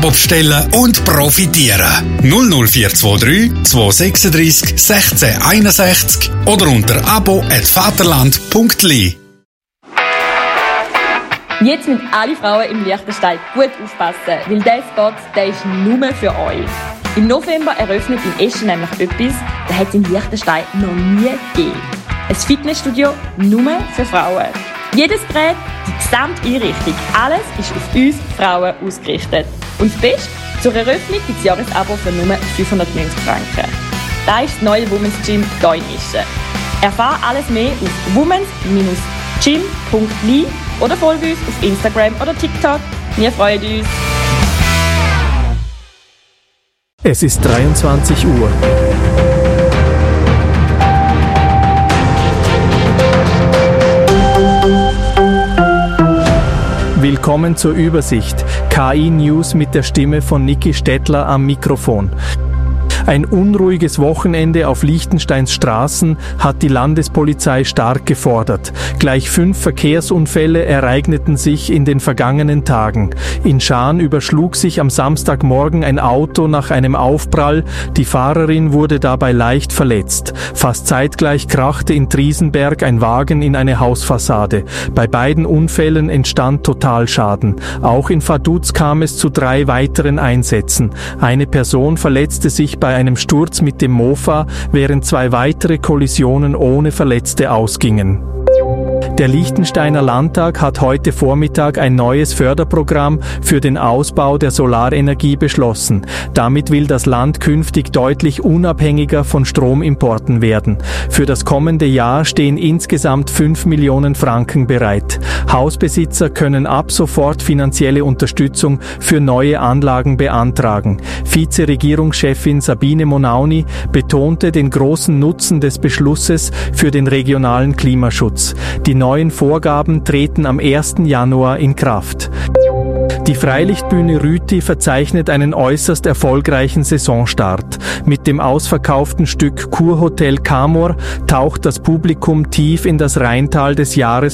bestellen und profitieren. 00423 236 1661 oder unter abo@vaterland.li. Jetzt müssen alle Frauen im Liechtenstein gut aufpassen, weil der Spot, der ist nur für euch. Im November eröffnet in Eschen nämlich etwas, das hat es in Liechtenstein noch nie gegeben. Ein Fitnessstudio nur für Frauen. Jedes Gerät, die gesamte Einrichtung, alles ist auf uns Frauen ausgerichtet. Und das Beste, zur Eröffnung gibt es Jahresabo für nur 590 Franken. Das ist das neue Women's Gym hier in Eschen. Erfahre alles mehr auf womens-gym.li oder folge uns auf Instagram oder TikTok. Wir freuen uns. Es ist 23 Uhr. Willkommen zur Übersicht. KI News mit der Stimme von Niki Stettler am Mikrofon. Ein unruhiges Wochenende auf Liechtensteins Straßen hat die Landespolizei stark gefordert. Gleich 5 Verkehrsunfälle ereigneten sich in den vergangenen Tagen. In Schaan überschlug sich am Samstagmorgen ein Auto nach einem Aufprall. Die Fahrerin wurde dabei leicht verletzt. Fast zeitgleich krachte in Triesenberg ein Wagen in eine Hausfassade. Bei beiden Unfällen entstand Totalschaden. Auch in Vaduz kam es zu 3 weiteren Einsätzen. Eine Person verletzte sich bei einem Sturz mit dem Mofa, während 2 weitere Kollisionen ohne Verletzte ausgingen. Der Liechtensteiner Landtag hat heute Vormittag ein neues Förderprogramm für den Ausbau der Solarenergie beschlossen. Damit will das Land künftig deutlich unabhängiger von Stromimporten werden. Für das kommende Jahr stehen insgesamt 5 Millionen Franken bereit. Hausbesitzer können ab sofort finanzielle Unterstützung für neue Anlagen beantragen. Vizeregierungschefin Sabine Monauni betonte den großen Nutzen des Beschlusses für den regionalen Klimaschutz. Die neuen Vorgaben treten am 1. Januar in Kraft. Die Freilichtbühne Rüti verzeichnet einen äußerst erfolgreichen Saisonstart. Mit dem ausverkauften Stück Kurhotel Camor taucht das Publikum tief in das Rheintal des Jahres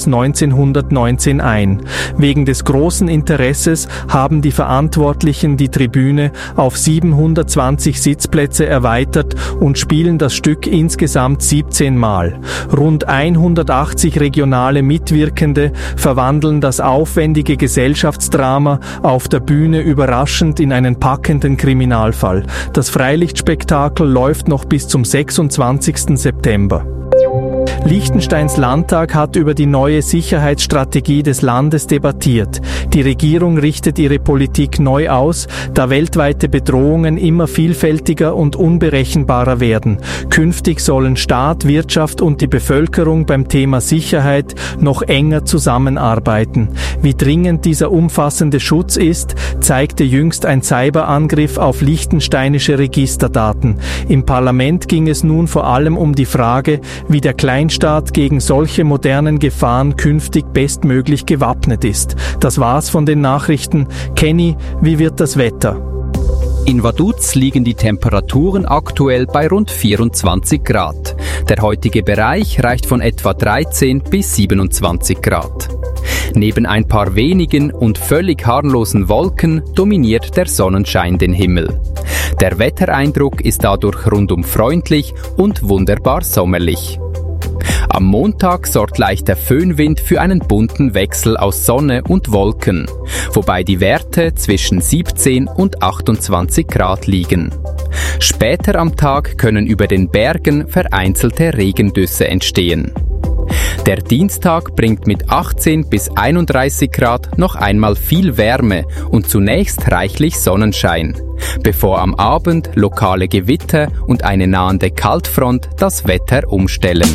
1919 ein. Wegen des großen Interesses haben die Verantwortlichen die Tribüne auf 720 Sitzplätze erweitert und spielen das Stück insgesamt 17 Mal. Rund 180 regionale Mitwirkende verwandeln das aufwendige Gesellschaftsdrama auf der Bühne überraschend in einen packenden Kriminalfall. Das Freilichtspektakel läuft noch bis zum 26. September. Liechtensteins Landtag hat über die neue Sicherheitsstrategie des Landes debattiert. Die Regierung richtet ihre Politik neu aus, da weltweite Bedrohungen immer vielfältiger und unberechenbarer werden. Künftig sollen Staat, Wirtschaft und die Bevölkerung beim Thema Sicherheit noch enger zusammenarbeiten. Wie dringend dieser umfassende Schutz ist, zeigte jüngst ein Cyberangriff auf liechtensteinische Registerdaten. Im Parlament ging es nun vor allem um die Frage, wie der Kleinstaat gegen solche modernen Gefahren künftig bestmöglich gewappnet ist. Das war's von den Nachrichten. Kenny, wie wird das Wetter? In Vaduz liegen die Temperaturen aktuell bei rund 24 Grad. Der heutige Bereich reicht von etwa 13 bis 27 Grad. Neben ein paar wenigen und völlig harmlosen Wolken dominiert der Sonnenschein den Himmel. Der Wettereindruck ist dadurch rundum freundlich und wunderbar sommerlich. Am Montag sorgt leichter Föhnwind für einen bunten Wechsel aus Sonne und Wolken, wobei die Werte zwischen 17 und 28 Grad liegen. Später am Tag können über den Bergen vereinzelte Regendüsse entstehen. Der Dienstag bringt mit 18 bis 31 Grad noch einmal viel Wärme und zunächst reichlich Sonnenschein, bevor am Abend lokale Gewitter und eine nahende Kaltfront das Wetter umstellen.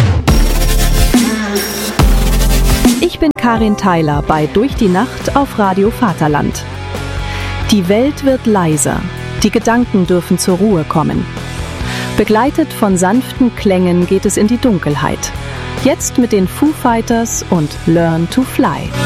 Ich bin Karin Theiler bei Durch die Nacht auf Radio Vaterland. Die Welt wird leiser, die Gedanken dürfen zur Ruhe kommen. Begleitet von sanften Klängen geht es in die Dunkelheit. Jetzt mit den Foo Fighters und Learn to Fly.